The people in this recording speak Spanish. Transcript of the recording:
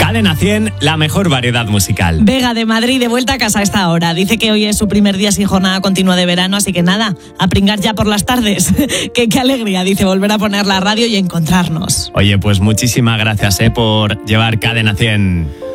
Cadena 100, la mejor variedad musical. Vega de Madrid de vuelta a casa a esta hora. Dice que hoy es su primer día sin jornada continua de verano, así que nada, a pringar ya por las tardes. Qué alegría, dice, volver a poner la radio y encontrarnos. Oye, pues muchísimas gracias por llevar Cadena 100.